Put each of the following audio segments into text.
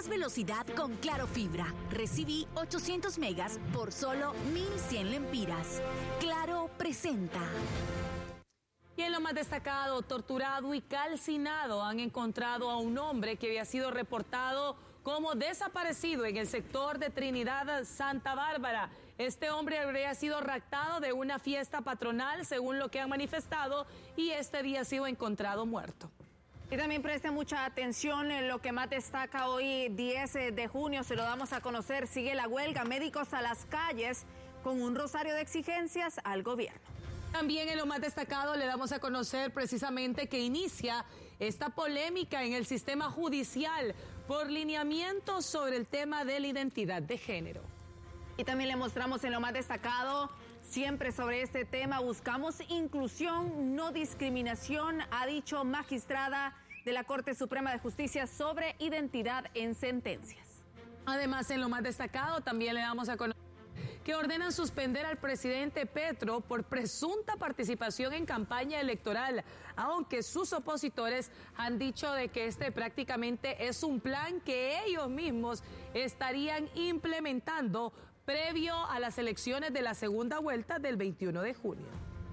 Más velocidad con Claro Fibra. Recibí 800 megas por solo 1,100 lempiras. Claro presenta. Y en lo más destacado, torturado y calcinado, han encontrado a un hombre que había sido reportado como desaparecido en el sector de Trinidad, Santa Bárbara. Este hombre habría sido raptado de una fiesta patronal, según lo que han manifestado, y este día ha sido encontrado muerto. Y también preste mucha atención en lo que más destaca hoy, 10 de junio, se lo damos a conocer, sigue la huelga, médicos a las calles con un rosario de exigencias al gobierno. También en lo más destacado le damos a conocer precisamente que inicia esta polémica en el sistema judicial por lineamientos sobre el tema de la identidad de género. Y también le mostramos en lo más destacado, siempre sobre este tema, buscamos inclusión, no discriminación, ha dicho magistrada de la Corte Suprema de Justicia sobre identidad en sentencias. Además, en lo más destacado también le damos a conocer que ordenan suspender al presidente Petro por presunta participación en campaña electoral, aunque sus opositores han dicho de que este prácticamente es un plan que ellos mismos estarían implementando previo a las elecciones de la segunda vuelta del 21 de junio.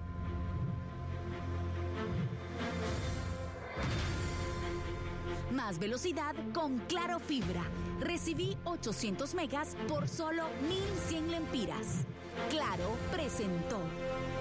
Más velocidad con Claro Fibra. Recibí 800 megas por solo 1,100 lempiras. Claro presentó.